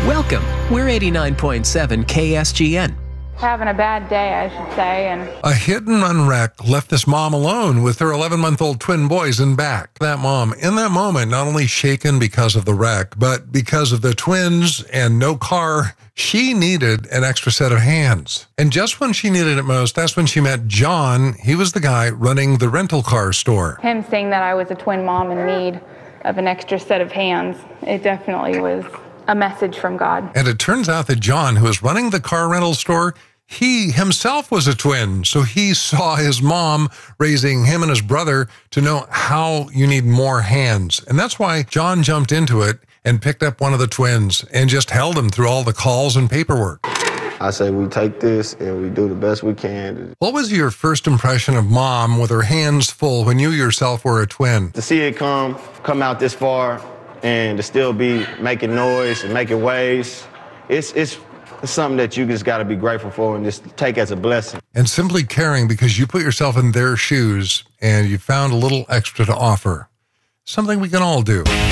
Welcome. We're 89.7 KSGN. Having a bad day, I should say. And A hit-and-run wreck left this mom alone with her 11-month-old twin boys in back. That mom, in that moment, not only shaken because of the wreck, but because of the twins and no car, she needed an extra set of hands. And just when she needed it most, that's when she met John. He was the guy running the rental car store. him seeing that I was a twin mom in need of an extra set of hands, it definitely was a message from God. And it turns out that John, who was running the car rental store, he himself was a twin. So he saw his mom raising him and his brother to know how you need more hands. And that's why John jumped into it and picked up one of the twins and just held him through all the calls and paperwork. I say we take this and we do the best we can. What was your first impression of mom with her hands full when you yourself were a twin? To see it come out this far and to still be making noise and making waves, it's something that you just got to be grateful for and just take as a blessing. And simply caring because you put yourself in their shoes and you found a little extra to offer. Something we can all do.